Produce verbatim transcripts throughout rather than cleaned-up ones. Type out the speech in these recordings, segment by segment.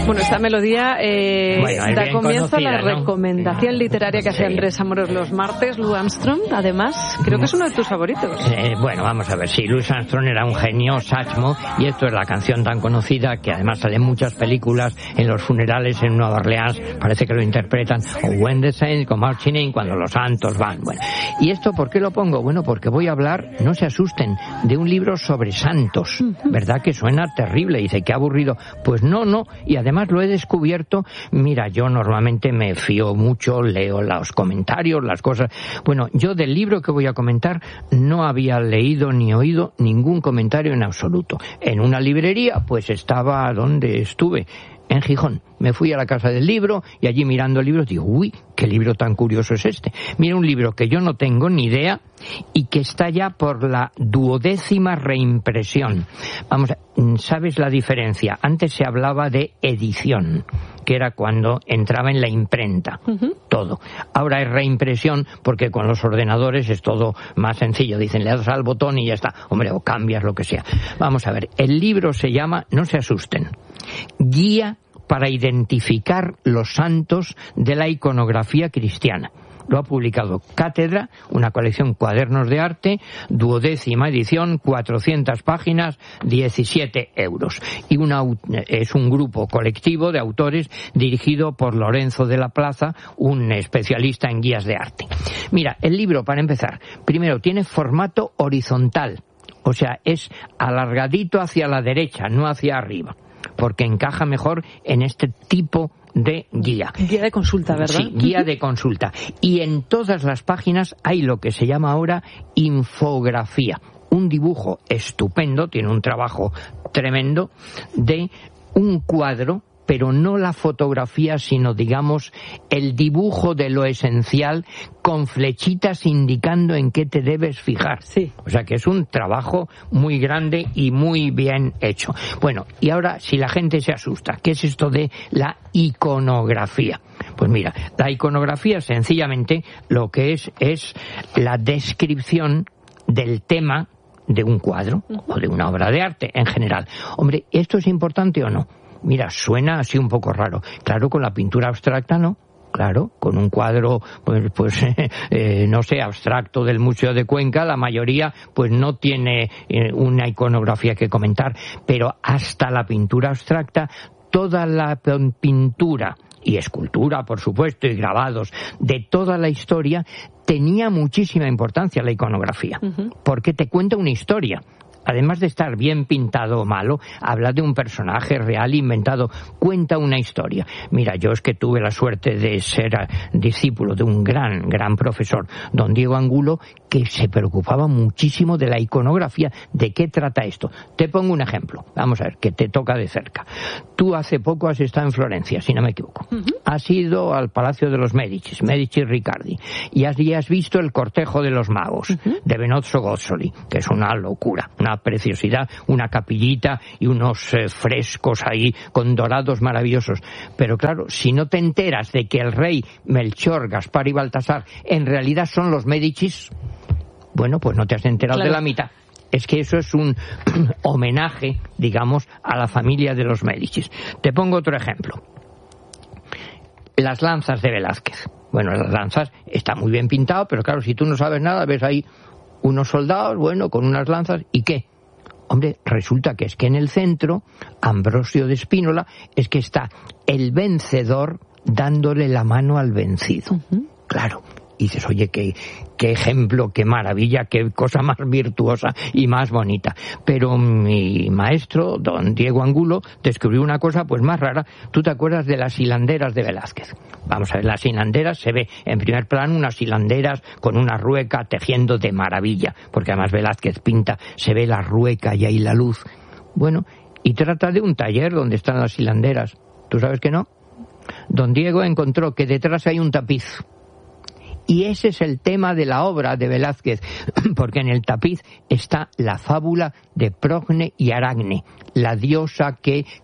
Bueno, esta melodía eh, bueno, da comienzo a la ¿no? recomendación literaria que hace sí. Andrés Amorós los martes. Lou Armstrong, además, creo que es uno de tus favoritos. Eh, bueno, vamos a ver, sí, Louis Armstrong era un genio, Satchmo, y esto es la canción tan conocida que además sale en muchas películas, en los funerales en Nueva Orleans, parece que lo interpretan, o When the Saints Go Marching In, cuando los santos van. Bueno, ¿y esto por qué lo pongo? Bueno, porque voy a hablar, no se asusten, de un libro sobre santos, ¿verdad? Que suena terrible, dice, qué aburrido. Pues no, no, y además lo he descubierto. Mira, yo normalmente me fío mucho, leo los comentarios, las cosas. Bueno, yo del libro que voy a comentar no había leído ni oído ningún comentario en absoluto. En una librería, pues estaba donde estuve, en Gijón. Me fui a la casa del libro y allí mirando libros digo, uy, qué libro tan curioso es este. Mira, un libro que yo no tengo ni idea y que está ya por la duodécima reimpresión. Vamos, ¿sabes la diferencia? Antes se hablaba de edición, que era cuando entraba en la imprenta, uh-huh. todo. Ahora es reimpresión porque con los ordenadores es todo más sencillo. Dicen, le das al botón y ya está. Hombre, o cambias lo que sea. Vamos a ver, el libro se llama, no se asusten, Guía para identificar los santos de la iconografía cristiana. Lo ha publicado Cátedra, una colección Cuadernos de Arte, duodécima edición, cuatrocientas páginas, diecisiete euros. Y una, es un grupo colectivo de autores dirigido por Lorenzo de la Plaza, un especialista en guías de arte. Mira, el libro, para empezar, primero tiene formato horizontal, o sea, es alargadito hacia la derecha, no hacia arriba, porque encaja mejor en este tipo de guía. Guía de consulta, ¿verdad? Sí, guía de consulta. Y en todas las páginas hay lo que se llama ahora infografía. Un dibujo estupendo, tiene un trabajo tremendo, de un cuadro, pero no la fotografía, sino, digamos, el dibujo de lo esencial con flechitas indicando en qué te debes fijar. Sí. O sea que es un trabajo muy grande y muy bien hecho. Bueno, y ahora, si la gente se asusta, ¿qué es esto de la iconografía? Pues mira, la iconografía sencillamente lo que es es la descripción del tema de un cuadro o de una obra de arte en general. Hombre, ¿esto es importante o no? Mira, suena así un poco raro. Claro, con la pintura abstracta no. Claro, con un cuadro, pues, pues eh, no sé, abstracto del Museo de Cuenca, la mayoría pues no tiene eh, una iconografía que comentar. Pero hasta la pintura abstracta, toda la pintura y escultura, por supuesto, y grabados de toda la historia, tenía muchísima importancia la iconografía. Uh-huh. Porque te cuenta una historia. Además de estar bien pintado o malo, habla de un personaje real inventado, cuenta una historia. Mira, yo es que tuve la suerte de ser discípulo de un gran, gran profesor, don Diego Angulo, que se preocupaba muchísimo de la iconografía. ¿De qué trata esto? Te pongo un ejemplo, vamos a ver, que te toca de cerca. Tú hace poco has estado en Florencia, si no me equivoco. Uh-huh. Has ido al Palacio de los Medici, Medici Riccardi, y has, y has visto el cortejo de los magos, uh-huh. de Benozzo Gozzoli, que es una locura, una preciosidad, una capillita y unos eh, frescos ahí con dorados maravillosos. Pero claro, si no te enteras de que el rey Melchor, Gaspar y Baltasar en realidad son los Médicis, bueno, pues no te has enterado claro. de la mitad. Es que eso es un homenaje, digamos, a la familia de los Médicis. Te pongo otro ejemplo. Las lanzas de Velázquez. Bueno, las lanzas está muy bien pintado, pero claro, si tú no sabes nada, ves ahí unos soldados, bueno, con unas lanzas, ¿y qué? Hombre, resulta que es que en el centro, Ambrosio de Spínola, es que está el vencedor dándole la mano al vencido. Uh-huh. Claro. Y dices, oye, qué, qué ejemplo, qué maravilla, qué cosa más virtuosa y más bonita. Pero mi maestro, don Diego Angulo, descubrió una cosa pues más rara. ¿Tú te acuerdas de las hilanderas de Velázquez? Vamos a ver, las hilanderas, se ve en primer plano unas hilanderas con una rueca tejiendo de maravilla, porque además Velázquez pinta, se ve la rueca y ahí la luz. Bueno, y trata de un taller donde están las hilanderas. ¿Tú sabes que no? Don Diego encontró que detrás hay un tapiz. Y ese es el tema de la obra de Velázquez, porque en el tapiz está la fábula de Progne y Aracne, la diosa que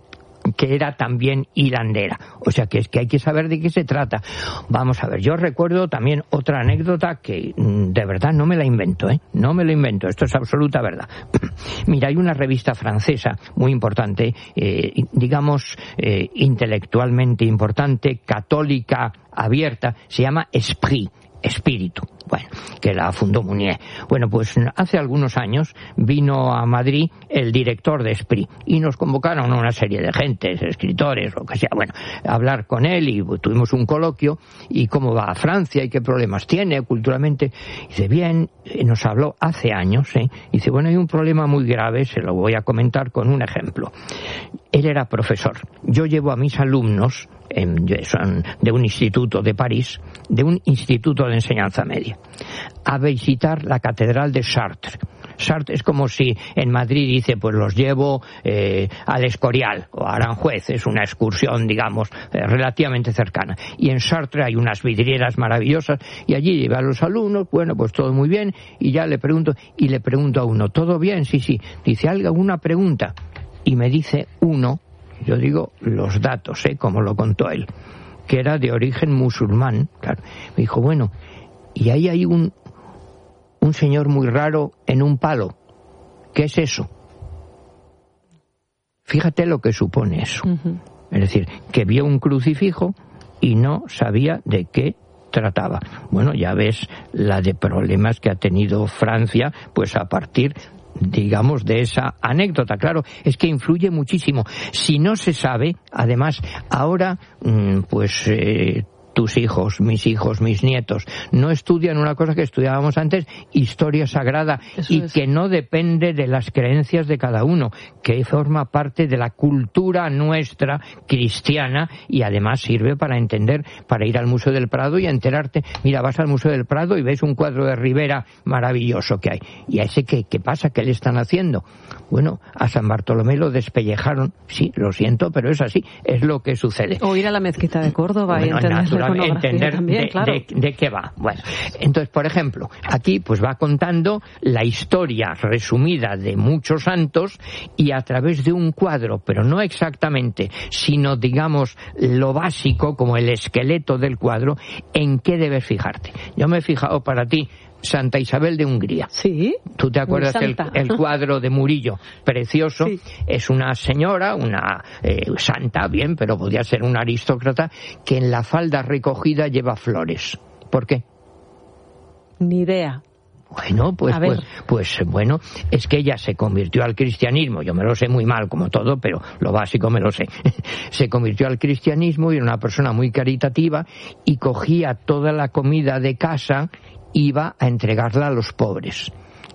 que era también hilandera. O sea que es que hay que saber de qué se trata. Vamos a ver, yo recuerdo también otra anécdota que de verdad no me la invento, ¿eh? No me lo invento, esto es absoluta verdad. Mira, hay una revista francesa muy importante, eh, digamos, eh, intelectualmente importante, católica, abierta, se llama Esprit, Espíritu, bueno, que la fundó Mounier. Bueno, pues hace algunos años vino a Madrid el director de Esprit y nos convocaron a una serie de gentes, escritores, lo que sea, bueno, a hablar con él y tuvimos un coloquio y cómo va a Francia y qué problemas tiene culturalmente. Y dice, bien, nos habló hace años, ¿eh? Y dice, bueno, hay un problema muy grave, se lo voy a comentar con un ejemplo. Él era profesor. Yo llevo a mis alumnos de un instituto de París, de un instituto de enseñanza media, a visitar la catedral de Chartres. Chartres es como si en Madrid dice, pues los llevo eh, al Escorial o a Aranjuez, es una excursión, digamos, eh, relativamente cercana. Y en Chartres hay unas vidrieras maravillosas y allí lleva a los alumnos, bueno, pues todo muy bien, y ya le pregunto, y le pregunto a uno, ¿todo bien? Sí, sí. Dice, ¿alguna pregunta? Y me dice uno, yo digo los datos, ¿eh? Como lo contó él, que era de origen musulmán, claro. Me dijo, bueno, y ahí hay un, un señor muy raro en un palo. ¿Qué es eso? Fíjate lo que supone eso. Uh-huh. Es decir, que vio un crucifijo y no sabía de qué trataba. Bueno, ya ves la de problemas que ha tenido Francia, pues a partir, digamos, de esa anécdota. Claro, es que influye muchísimo. Si no se sabe, además, ahora, pues, eh, tus hijos, mis hijos, mis nietos, no estudian una cosa que estudiábamos antes, historia sagrada, Eso y es. Que no depende de las creencias de cada uno, que forma parte de la cultura nuestra cristiana y además sirve para entender, para ir al Museo del Prado y enterarte. Mira, vas al Museo del Prado y ves un cuadro de Rivera maravilloso que hay. ¿Y a ese qué, qué pasa? ¿Qué le están haciendo? Bueno, a San Bartolomé lo despellejaron. Sí, lo siento, pero es así, es lo que sucede. O ir a la mezquita de Córdoba, bueno, y entender entender también, de, claro. de, de qué va. Bueno, entonces, por ejemplo, aquí pues va contando la historia resumida de muchos santos y a través de un cuadro, pero no exactamente, sino, digamos, lo básico, como el esqueleto del cuadro, en qué debes fijarte. Yo me he fijado para ti Santa Isabel de Hungría. Sí. ¿Tú te acuerdas el, el cuadro de Murillo? Precioso. Sí. Es una señora, una eh, santa, bien, pero podría ser una aristócrata, que en la falda recogida lleva flores. ¿Por qué? Ni idea. Bueno, pues, pues, pues, bueno, es que ella se convirtió al cristianismo, yo me lo sé muy mal como todo, pero lo básico me lo sé. Se convirtió al cristianismo y era una persona muy caritativa y cogía toda la comida de casa, iba a entregarla a los pobres.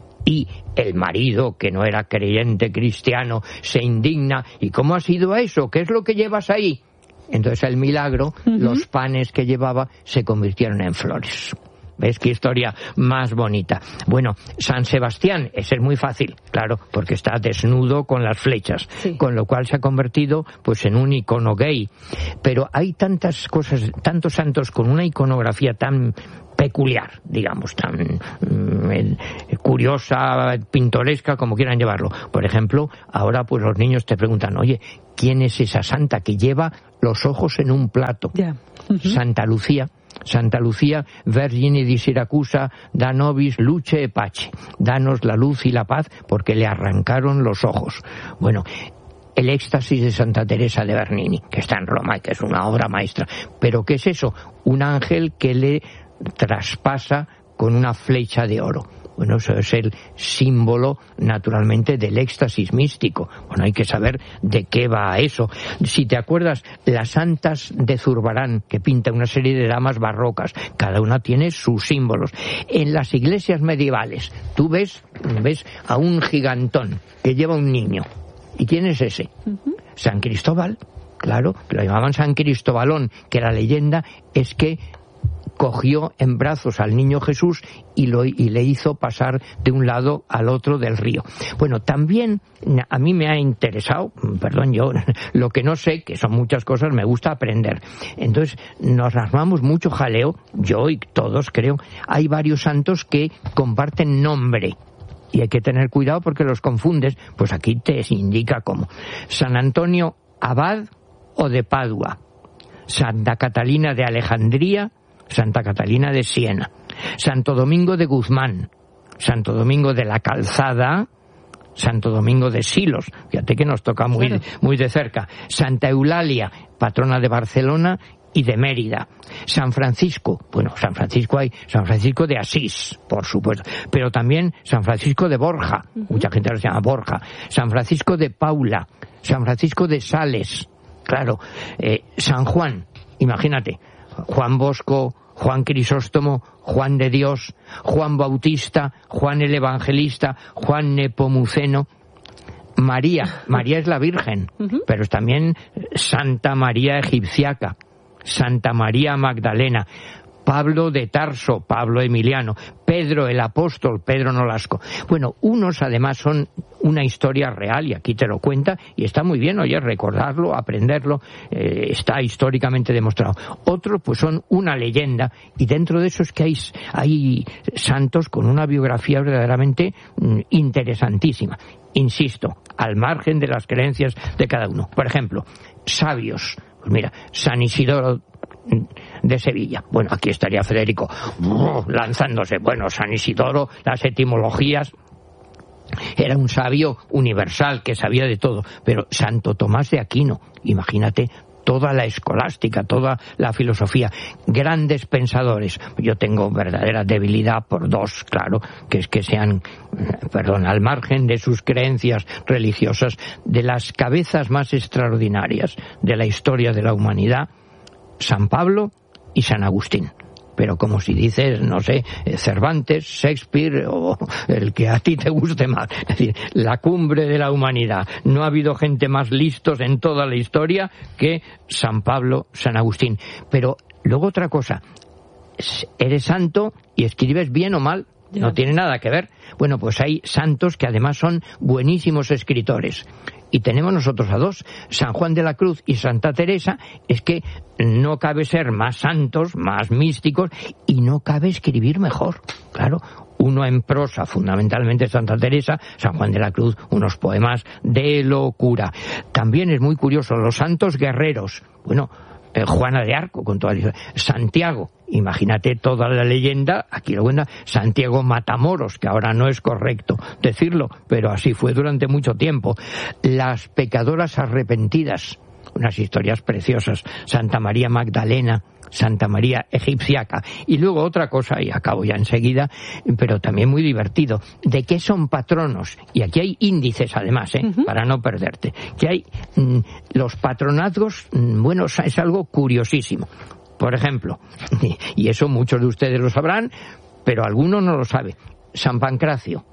Y el marido, que no era creyente cristiano, se indigna. ¿Y cómo ha sido eso? ¿Qué es lo que llevas ahí? Entonces el milagro, uh-huh. Los panes que llevaba se convirtieron en flores. ¿Ves qué historia más bonita? Bueno, San Sebastián, ese es muy fácil, claro, porque está desnudo con las flechas, sí. Con lo cual se ha convertido pues en un icono gay. Pero hay tantas cosas, tantos santos con una iconografía tan peculiar, digamos, tan eh, curiosa, pintoresca, como quieran llevarlo. Por ejemplo, ahora pues los niños te preguntan, oye, ¿quién es esa santa que lleva los ojos en un plato? Yeah. Uh-huh. Santa Lucía. Santa Lucía, Vergine di Siracusa, da nobis luce e pace. Danos la luz y la paz, porque le arrancaron los ojos. Bueno, el éxtasis de Santa Teresa de Bernini, que está en Roma y que es una obra maestra. ¿Pero qué es eso? Un ángel que le traspasa con una flecha de oro. Bueno, eso es el símbolo, naturalmente, del éxtasis místico. Bueno, hay que saber de qué va eso. Si te acuerdas, las santas de Zurbarán, que pinta una serie de damas barrocas, cada una tiene sus símbolos. En las iglesias medievales, tú ves, ves a un gigantón que lleva un niño. ¿Y quién es ese? Uh-huh. San Cristóbal, claro, que lo llamaban San Cristóbalón, que la leyenda es que cogió en brazos al niño Jesús y, lo, y le hizo pasar de un lado al otro del río. Bueno, también a mí me ha interesado, perdón, yo lo que no sé, que son muchas cosas, me gusta aprender. Entonces nos armamos mucho jaleo, yo y todos creo. Hay varios santos que comparten nombre y hay que tener cuidado porque los confundes. Pues aquí te indica cómo. San Antonio abad o de Padua, Santa Catalina de Alejandría, Santa Catalina de Siena, Santo Domingo de Guzmán, Santo Domingo de la Calzada, Santo Domingo de Silos, fíjate que nos toca muy, claro. muy de cerca, Santa Eulalia, patrona de Barcelona y de Mérida, San Francisco, bueno, San Francisco hay San Francisco de Asís, por supuesto, pero también San Francisco de Borja, uh-huh. mucha gente lo llama Borja, San Francisco de Paula, San Francisco de Sales, claro, eh, San Juan, imagínate, Juan Bosco, Juan Crisóstomo, Juan de Dios, Juan Bautista, Juan el Evangelista, Juan Nepomuceno, María, María es la Virgen, uh-huh. pero es también Santa María Egipciaca, Santa María Magdalena, Pablo de Tarso, Pablo Emiliano, Pedro el Apóstol, Pedro Nolasco. Bueno, unos además son una historia real y aquí te lo cuenta y está muy bien, oye, recordarlo, aprenderlo, eh, está históricamente demostrado. Otros pues son una leyenda y dentro de eso es que hay, hay santos con una biografía verdaderamente mm, interesantísima. Insisto, al margen de las creencias de cada uno. Por ejemplo, sabios. Pues mira, San Isidoro de Sevilla. Bueno, aquí estaría Federico uh, lanzándose. Bueno, San Isidoro, las etimologías. Era un sabio universal que sabía de todo. Pero Santo Tomás de Aquino, imagínate, toda la escolástica, toda la filosofía, grandes pensadores. Yo tengo verdadera debilidad por dos, claro, que es que sean, perdón, al margen de sus creencias religiosas, de las cabezas más extraordinarias de la historia de la humanidad, San Pablo y San Agustín. Pero como si dices, no sé, Cervantes, Shakespeare o el que a ti te guste más. Es decir, la cumbre de la humanidad. No ha habido gente más listos en toda la historia que San Pablo, San Agustín. Pero luego otra cosa, eres santo y escribes bien o mal, no tiene nada que ver. Bueno, pues hay santos que además son buenísimos escritores. Y tenemos nosotros a dos, San Juan de la Cruz y Santa Teresa. Es que no cabe ser más santos, más místicos, y no cabe escribir mejor. Claro, uno en prosa, fundamentalmente Santa Teresa, San Juan de la Cruz, unos poemas de locura. También es muy curioso, los santos guerreros. Bueno, eh, Juana de Arco, con toda la... Santiago, imagínate toda la leyenda, aquí lo cuenta, Santiago Matamoros, que ahora no es correcto decirlo, pero así fue durante mucho tiempo. Las pecadoras arrepentidas, unas historias preciosas, Santa María Magdalena, Santa María Egipciaca. Y luego otra cosa, y acabo ya enseguida, pero también muy divertido, ¿de qué son patronos? Y aquí hay índices además, ¿eh? Uh-huh. Para no perderte. Que hay mmm, los patronazgos, mmm, bueno, es algo curiosísimo. Por ejemplo, y eso muchos de ustedes lo sabrán, pero alguno no lo sabe, San Pancracio.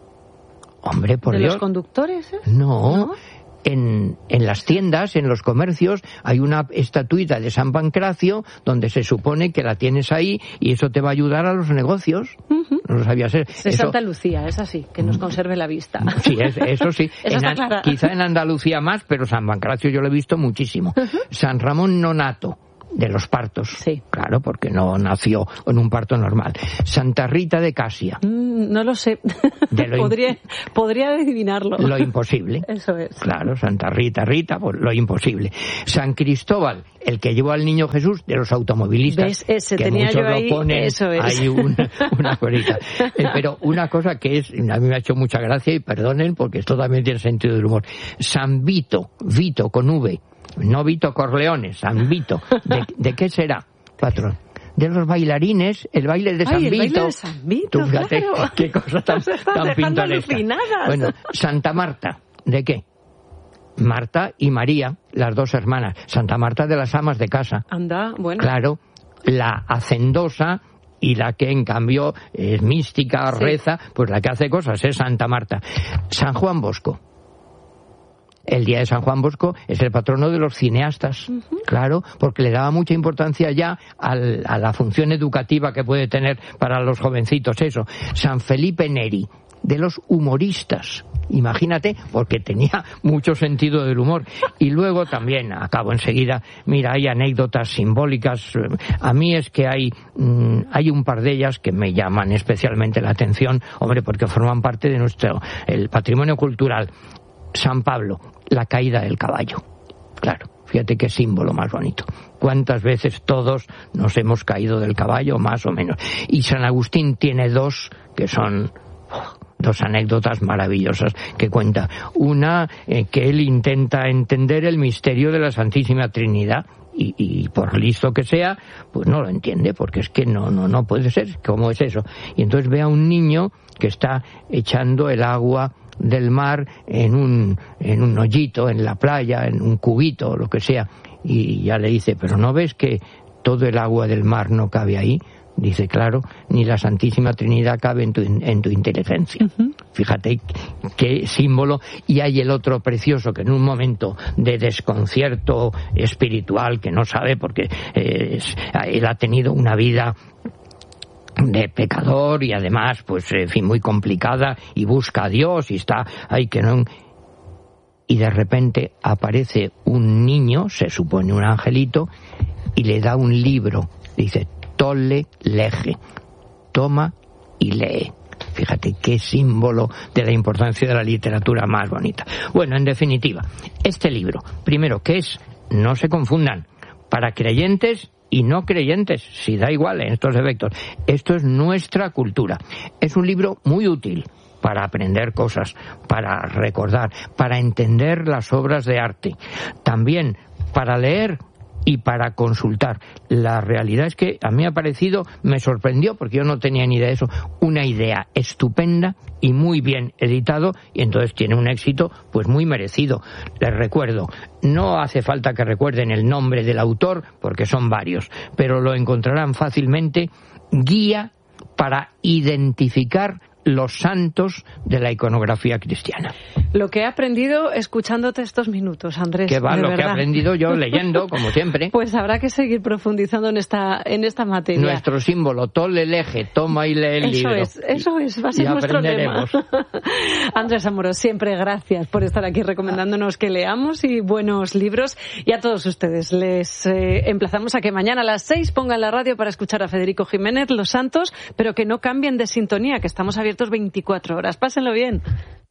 Hombre, por ¿De Dios. los conductores? ¿eh? No, ¿No? En, en las tiendas, en los comercios, hay una estatuita de San Pancracio donde se supone que la tienes ahí y eso te va a ayudar a los negocios. Uh-huh. No lo sabías. De eso... Santa Lucía, es así, que nos conserve la vista. Sí, es, eso sí. Eso está en, clara. Quizá en Andalucía más, pero San Pancracio yo lo he visto muchísimo. Uh-huh. San Ramón Nonato, de los partos. Sí. Claro, porque no nació en un parto normal. Santa Rita de Casia. Mm, no lo sé. De lo podría, imp- podría adivinarlo. Lo imposible. Eso es. Claro, Santa Rita, Rita, pues lo imposible. San Cristóbal, el que llevó al niño Jesús, de los automovilistas. ¿Ves? Ese que tenía muchos yo ahí, lo ponen, eso es. hay una, una corita. Eh, pero una cosa que es, a mí me ha hecho mucha gracia, y perdonen, porque esto también tiene sentido del humor. San Vito, Vito con V. No Vito Corleone, San Vito. ¿De, ¿De qué será, patrón? De los bailarines, el baile de San Ay, el Vito. Baile de San Vito, Tú fíjate, claro. Qué cosa tan, tan pintoresca. Bueno, Santa Marta, ¿de qué? Marta y María, las dos hermanas. Santa Marta de las amas de casa. Anda, bueno. Claro, la hacendosa y la que en cambio es mística, sí. Reza, pues la que hace cosas es Santa Marta. San Juan Bosco. El día de San Juan Bosco es el patrono de los cineastas, uh-huh. Claro, porque le daba mucha importancia ya al, a la función educativa que puede tener para los jovencitos eso. San Felipe Neri, de los humoristas, imagínate, porque tenía mucho sentido del humor. Y luego también, acabo enseguida, mira, hay anécdotas simbólicas. A mí es que hay, mmm, hay un par de ellas que me llaman especialmente la atención, hombre, porque forman parte de nuestro el patrimonio cultural. San Pablo, la caída del caballo. Claro, fíjate qué símbolo más bonito. Cuántas veces todos nos hemos caído del caballo, más o menos. Y San Agustín tiene dos que son dos anécdotas maravillosas que cuenta. Una, eh, que él intenta entender el misterio de la Santísima Trinidad. Y, y por listo que sea, pues no lo entiende, porque es que no, no, no puede ser. ¿Cómo es eso? Y entonces ve a un niño que está echando el agua del mar en un, en un hoyito, en la playa, en un cubito, lo que sea. Y ya le dice, ¿pero no ves que todo el agua del mar no cabe ahí? Dice, claro, ni la Santísima Trinidad cabe en tu, en tu inteligencia. Uh-huh. Fíjate qué símbolo. Y hay el otro precioso, que en un momento de desconcierto espiritual, que no sabe porque eh, es, él ha tenido una vida de pecador y además, pues, en fin, muy complicada, y busca a Dios y está ahí que no... Y de repente aparece un niño, se supone un angelito, y le da un libro. Dice, Tolle lege, toma y lee. Fíjate qué símbolo de la importancia de la literatura más bonita. Bueno, en definitiva, este libro, primero, ¿qué es? No se confundan, para creyentes y no creyentes, si da igual en estos efectos. Esto es nuestra cultura. Es un libro muy útil para aprender cosas, para recordar, para entender las obras de arte, también para leer y para consultar. La realidad es que a mí ha parecido, me sorprendió, porque yo no tenía ni idea de eso, una idea estupenda y muy bien editado, y entonces tiene un éxito pues muy merecido. Les recuerdo, no hace falta que recuerden el nombre del autor, porque son varios, pero lo encontrarán fácilmente. Guía para identificar los santos de la iconografía cristiana. Lo que he aprendido escuchándote estos minutos, Andrés. Que va, de lo verdad. que he aprendido yo leyendo, como siempre. Pues habrá que seguir profundizando en esta en esta materia. Nuestro símbolo, Tolle lege, toma y lee el eso libro. Eso es, eso es, va a ser y nuestro lema. Andrés Amorós, siempre gracias por estar aquí recomendándonos que leamos y buenos libros. Y a todos ustedes les eh, emplazamos a que mañana a las seis pongan la radio para escuchar a Federico Jiménez, Los Santos, pero que no cambien de sintonía, que estamos abiertos veinticuatro horas. Pásenlo bien.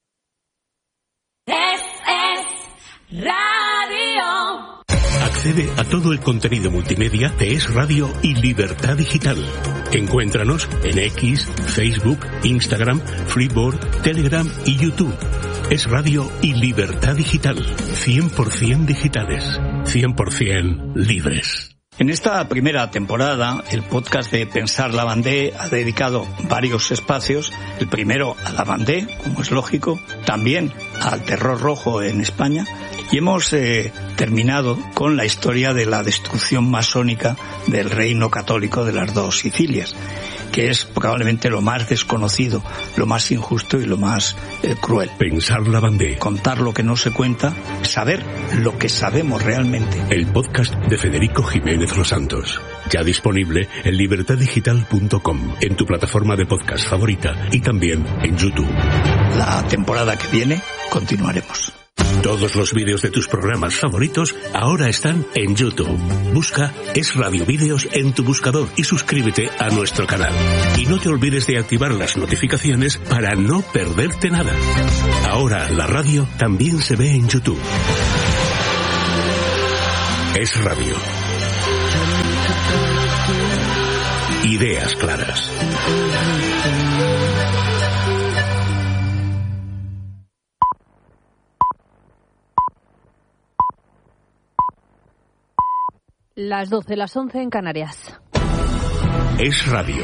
Es, es radio. Accede a todo el contenido multimedia de Es Radio y Libertad Digital. Encuéntranos en X, Facebook, Instagram, Freeboard, Telegram y YouTube. Es Radio y Libertad Digital. cien por ciento digitales. cien por ciento libres. En esta primera temporada, el podcast de Pensar la Vendée ha dedicado varios espacios. El primero a la Vendée, como es lógico, también al terror rojo en España. Y hemos eh, terminado con la historia de la destrucción masónica del reino católico de las dos Sicilias, que es probablemente lo más desconocido, lo más injusto y lo más eh, cruel. Pensar la Vendée. Contar lo que no se cuenta, saber lo que sabemos realmente. El podcast de Federico Jiménez Los Santos. Ya disponible en libertad digital punto com, en tu plataforma de podcast favorita y también en YouTube. La temporada que viene continuaremos. Todos los vídeos de tus programas favoritos ahora están en YouTube. Busca Es Radio Vídeos en tu buscador y suscríbete a nuestro canal. Y no te olvides de activar las notificaciones para no perderte nada. Ahora la radio también se ve en YouTube. Es Radio. Ideas claras. Las doce, las once en Canarias. Es Radio.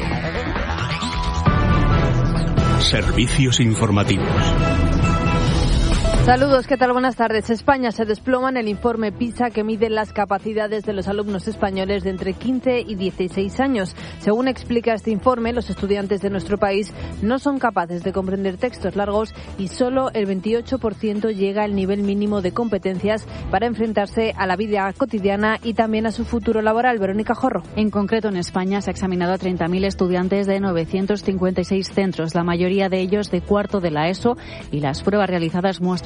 Servicios informativos. Saludos, ¿qué tal? Buenas tardes. España se desploma en el informe PISA que mide las capacidades de los alumnos españoles de entre quince y dieciséis años. Según explica este informe, los estudiantes de nuestro país no son capaces de comprender textos largos y solo el veintiocho por ciento llega al nivel mínimo de competencias para enfrentarse a la vida cotidiana y también a su futuro laboral. Verónica Jorro. En concreto, en España se ha examinado a treinta mil estudiantes de novecientos cincuenta y seis centros, la mayoría de ellos de cuarto de la ESO, y las pruebas realizadas muestran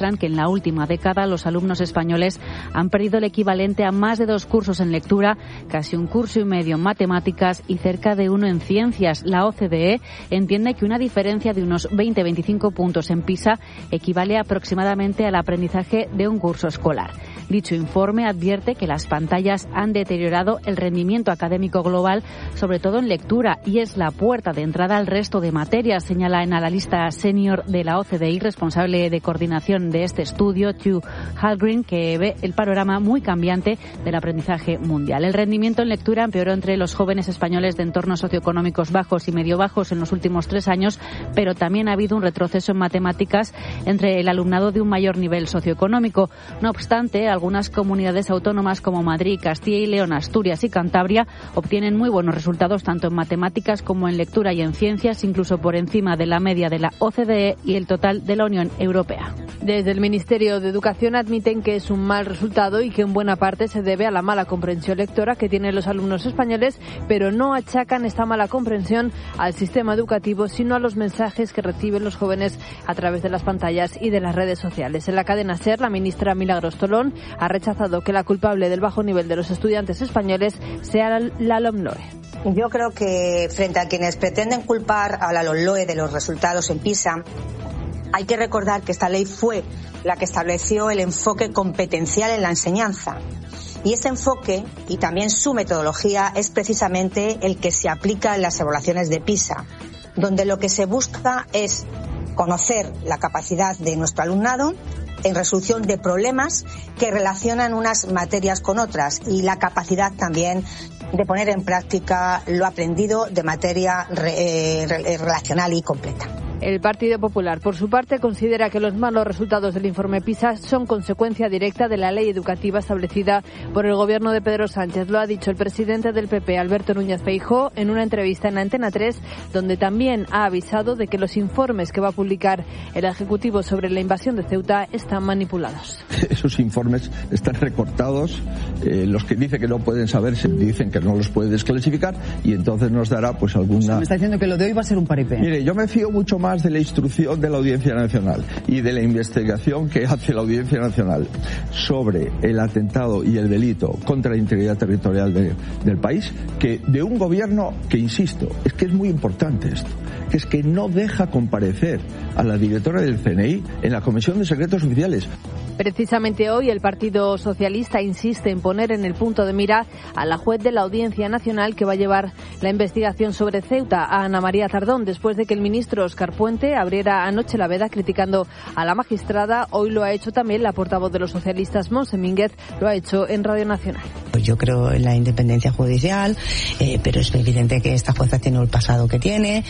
aseguran que en la última década los alumnos españoles han perdido el equivalente a más de dos cursos en lectura, casi un curso y medio en matemáticas y cerca de uno en ciencias. La O C D E entiende que una diferencia de unos veinte a veinticinco puntos en PISA equivale aproximadamente al aprendizaje de un curso escolar. Dicho informe advierte que las pantallas han deteriorado el rendimiento académico global, sobre todo en lectura, y es la puerta de entrada al resto de materias, señala en analista senior de la O C D E, responsable de coordinación de este estudio, Hugh Halgren, que ve el panorama muy cambiante del aprendizaje mundial. El rendimiento en lectura empeoró entre los jóvenes españoles de entornos socioeconómicos bajos y medio bajos en los últimos tres años, pero también ha habido un retroceso en matemáticas entre el alumnado de un mayor nivel socioeconómico. No obstante, algunas comunidades autónomas como Madrid, Castilla y León, Asturias y Cantabria obtienen muy buenos resultados tanto en matemáticas como en lectura y en ciencias, incluso por encima de la media de la O C D E y el total de la Unión Europea. Desde el Ministerio de Educación admiten que es un mal resultado y que en buena parte se debe a la mala comprensión lectora que tienen los alumnos españoles, pero no achacan esta mala comprensión al sistema educativo, sino a los mensajes que reciben los jóvenes a través de las pantallas y de las redes sociales. En la cadena SER, la ministra Milagros Tolón ha rechazado que la culpable del bajo nivel de los estudiantes españoles sea la LOMLOE. Yo creo que frente a quienes pretenden culpar a la LOMLOE de los resultados en PISA, hay que recordar que esta ley fue la que estableció el enfoque competencial en la enseñanza. Y ese enfoque, y también su metodología, es precisamente el que se aplica en las evaluaciones de PISA, donde lo que se busca es conocer la capacidad de nuestro alumnado en resolución de problemas que relacionan unas materias con otras y la capacidad también de poner en práctica lo aprendido de materia re, eh, relacional y completa. El Partido Popular, por su parte, considera que los malos resultados del informe PISA son consecuencia directa de la ley educativa establecida por el gobierno de Pedro Sánchez. Lo ha dicho el presidente del P P, Alberto Núñez Feijóo, en una entrevista en Antena tres, donde también ha avisado de que los informes que va a publicar el Ejecutivo sobre la invasión de Ceuta están manipulados. Esos informes están recortados, eh, los que dicen que no pueden saber se dicen que no los puede desclasificar y entonces nos dará pues alguna... O sea, me está diciendo que lo de hoy va a ser un paripé. Mire, yo me fío mucho más de la instrucción de la Audiencia Nacional y de la investigación que hace la Audiencia Nacional sobre el atentado y el delito contra la integridad territorial de, del país que de un gobierno que, insisto, es que es muy importante esto, que es que no deja comparecer a la directora del C N I en la Comisión de Secretos Oficiales. Precisamente hoy el Partido Socialista insiste en poner en el punto de mira a la juez de la Audiencia Nacional que va a llevar la investigación sobre Ceuta, a Ana María Tardón, después de que el ministro Óscar Puente abriera anoche la veda criticando a la magistrada. Hoy lo ha hecho también la portavoz de los socialistas, Montse Mínguez, lo ha hecho en Radio Nacional. Yo creo en la independencia judicial, eh, pero es evidente que esta jueza tiene el pasado que tiene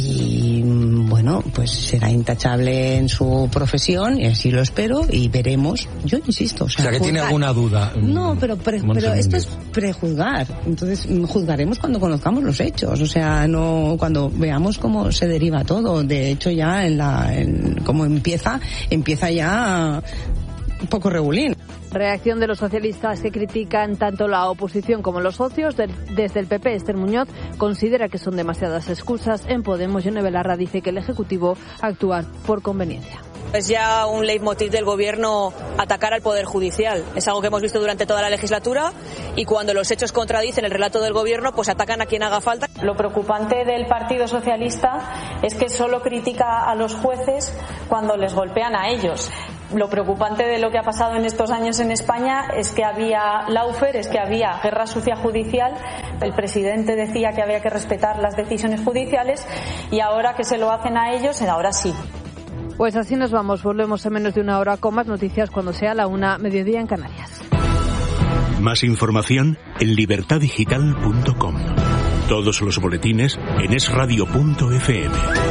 y, bueno, pues será intachable en su profesión y así lo espero y veremos. Yo insisto. O sea, o sea que juzgar. Tiene alguna duda. No, pero, pre, pero esto es prejuzgar. Entonces, juzgaremos cuando conozcamos los hechos. O sea, no cuando veamos cómo se deriva todo. De hecho, ya en la, en, como empieza, empieza ya un poco regulín. Reacción de los socialistas que critican tanto la oposición como los socios. Desde el P P, Esther Muñoz considera que son demasiadas excusas. En Podemos, Yone Belarra dice que el Ejecutivo actúa por conveniencia. Es ya un leitmotiv del Gobierno atacar al Poder Judicial. Es algo que hemos visto durante toda la legislatura y cuando los hechos contradicen el relato del Gobierno, pues atacan a quien haga falta. Lo preocupante del Partido Socialista es que solo critica a los jueces cuando les golpean a ellos. Lo preocupante de lo que ha pasado en estos años en España es que había lawfare, es que había guerra sucia judicial. El presidente decía que había que respetar las decisiones judiciales y ahora que se lo hacen a ellos, ahora sí. Pues así nos vamos. Volvemos en menos de una hora con más noticias cuando sea la una, mediodía en Canarias. Más información en libertad digital punto com. Todos los boletines en es radio punto efe eme.